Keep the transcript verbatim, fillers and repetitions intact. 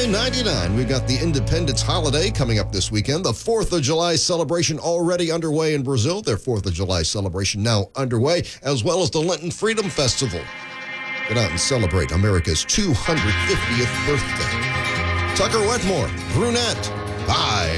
nineteen ninety-nine. We've got the Independence holiday coming up this weekend. The fourth of July celebration already underway in Brazil. Their fourth of July celebration now underway, as well as the Lenten Freedom Festival. Get out and celebrate America's two hundred fiftieth birthday. Tucker Wetmore, Brunette. Bye.